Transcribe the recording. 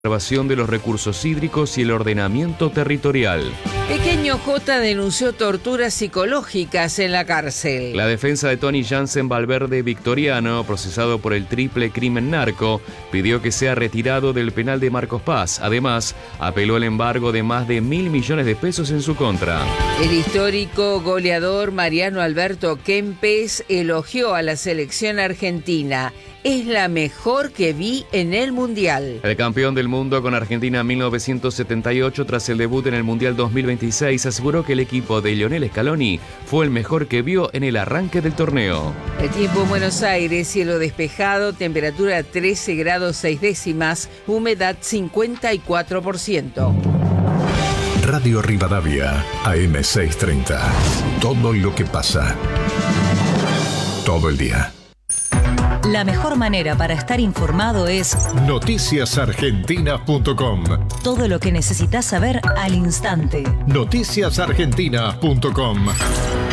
conservación de los recursos hídricos y el ordenamiento territorial. Pequeño J denunció torturas psicológicas en la cárcel. La defensa de Tony Jansen Valverde Victoriano, procesado por el triple crimen narco, pidió que sea retirado del penal de Marcos Paz. Además, apeló el embargo de más de 1.000 millones de pesos en su contra. El histórico goleador Mariano Alberto Kempes elogió a la selección argentina. Es la mejor que vi en el Mundial. El campeón del mundo con Argentina en 1978, tras el debut en el Mundial 2026, aseguró que el equipo de Lionel Scaloni fue el mejor que vio en el arranque del torneo. El tiempo en Buenos Aires, cielo despejado, temperatura 13 grados 6 décimas, humedad 54%. Radio Rivadavia, AM 630. Todo lo que pasa. Todo el día. La mejor manera para estar informado es noticiasargentina.com. Todo lo que necesitas saber al instante. Noticiasargentina.com.